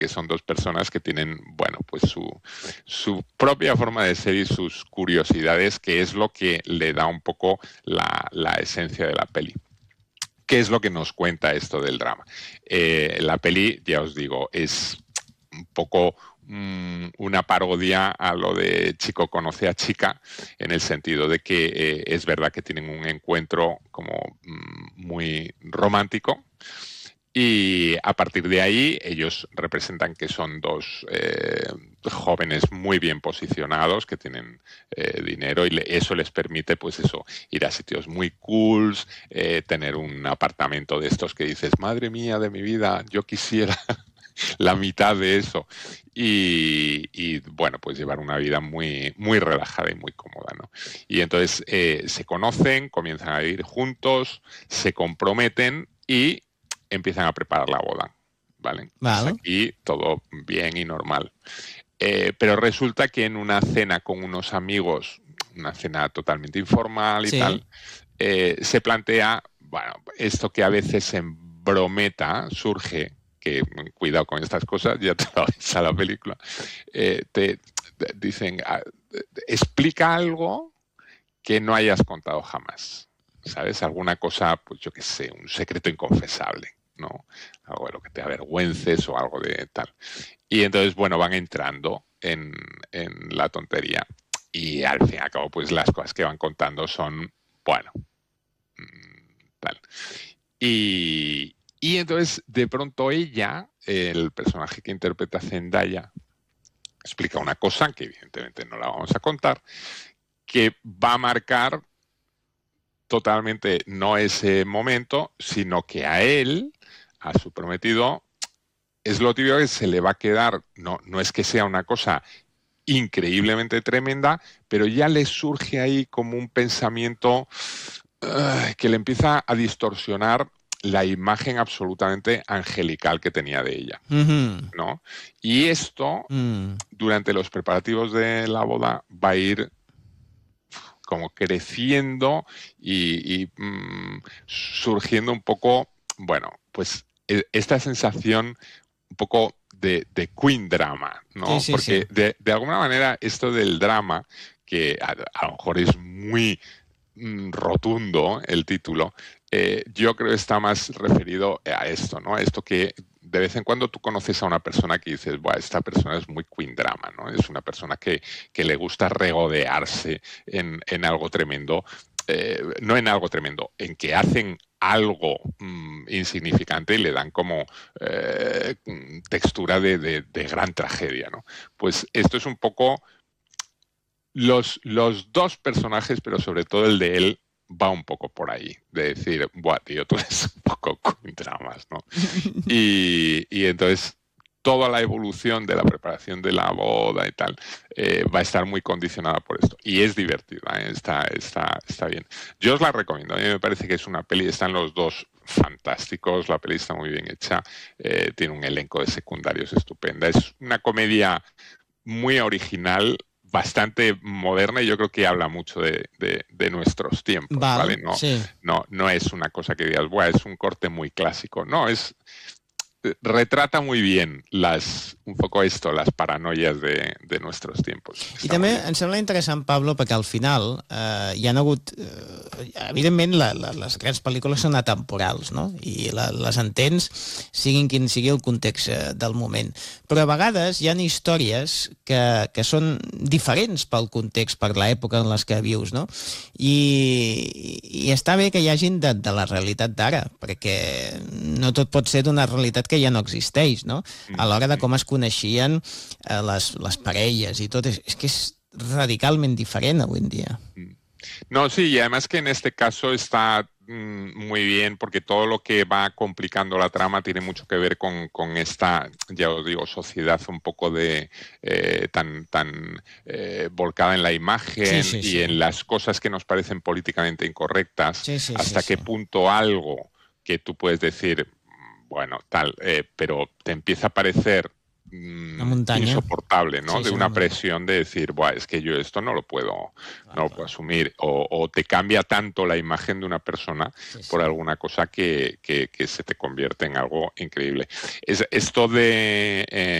que son dos personas que tienen, bueno, pues su propia forma de ser y sus curiosidades, que es lo que le da un poco la esencia de la peli. ¿Qué es lo que nos cuenta esto del drama? La peli, ya os digo, es un poco una parodia a lo de chico conoce a chica, en el sentido de que es verdad que tienen un encuentro como muy romántico, y a partir de ahí ellos representan que son dos jóvenes muy bien posicionados, que tienen dinero, y eso les permite, pues eso, ir a sitios muy cools, tener un apartamento de estos que dices, madre mía de mi vida, yo quisiera la mitad de eso. Y bueno, pues llevar una vida muy, muy relajada y muy cómoda, ¿no? Y entonces se conocen, comienzan a vivir juntos, se comprometen y empiezan a preparar la boda, ¿vale? Hasta Val. aquí todo bien y normal. Pero resulta que en una cena con unos amigos, una cena totalmente informal y Sí. tal, se plantea, bueno, esto que a veces en brometa surge, que cuidado con estas cosas, ya te lo ves a la película, te dicen, explica algo que no hayas contado jamás, ¿sabes? Alguna cosa, pues yo qué sé, un secreto inconfesable, ¿no? Algo de lo que te avergüences o algo de tal. Y entonces, bueno, van entrando en la tontería. Y al fin y al cabo, pues las cosas que van contando son, bueno, tal. Y entonces, de pronto ella, el personaje que interpreta Zendaya, explica una cosa que evidentemente no la vamos a contar, que va a marcar totalmente no ese momento, sino que a él, a su prometido, es lo típico que se le va a quedar, no es que sea una cosa increíblemente tremenda, pero ya le surge ahí como un pensamiento que le empieza a distorsionar la imagen absolutamente angelical que tenía de ella, Mhm. ¿no? Y esto, durante los preparativos de la boda, va a ir como creciendo y surgiendo un poco, bueno, pues esta sensación un poco de Queen drama, Sí, ¿no? sí, sí. Porque de alguna manera esto del drama, que a lo mejor es muy rotundo el título, yo creo que está más referido a esto, ¿no? A esto que de vez en cuando tú conoces a una persona que dices, Buah, esta persona es muy Queen drama, ¿no? Es una persona que le gusta regodearse en algo tremendo, no en algo tremendo, en que hacen algo insignificante y le dan como textura de gran tragedia, ¿no? Pues esto es un poco los dos personajes, pero sobre todo el de él, va un poco por ahí, de decir, buah, tío, tú eres un poco con dramas, ¿no? Y entonces toda la evolución de la preparación de la boda y tal va a estar muy condicionada por esto. Y es divertida, ¿eh? Está bien. Yo os la recomiendo, a mí me parece que es una peli, están los dos fantásticos, la peli está muy bien hecha, tiene un elenco de secundarios estupenda, es una comedia muy original, bastante moderna, y yo creo que habla mucho de nuestros tiempos, Val, ¿vale? No, sí. no es una cosa que digas, Buah, es un corte muy clásico. No, retrata muy bien un poco esto, las paranoias de nuestros tiempos. I Está també muy bien. em sembla interessant, Pablo, perquè al final hi han hagut... evidentment, les grans pel·lícules són atemporals, no? I les entens siguin quin sigui el context del moment. Però a vegades hi han històries que són diferents pel context, per l'època en les que vius, no? I està bé que hi hagin de la realitat d'ara, perquè no tot pot ser d'una realitat que ja no existeix, no? A l'hora de com es coneixien les parelles i tot, és que és radicalment diferent avui en dia. No, sí, y además que en este caso está muy bien porque todo lo que va complicando la trama tiene mucho que ver con esta, ya os digo, sociedad un poco tan volcada en la Sí, imagen sí, y sí. en las cosas que nos parecen políticamente incorrectas, Sí, sí, sí, hasta sí. qué punto algo que tú puedes decir, bueno, tal, pero te empieza a parecer una montaña insoportable, ¿no? Sí, de sí, una presión de decir, buah, es que yo esto no lo puedo, no lo puedo asumir. O te cambia tanto la imagen de una persona por alguna cosa que se te convierte en algo increíble. Esto de